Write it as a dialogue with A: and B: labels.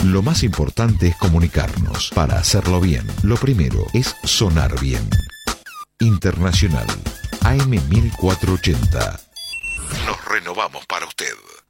A: Lo más importante es comunicarnos para hacerlo bien. Lo primero es sonar bien. Internacional AM 1480. Nos renovamos para usted.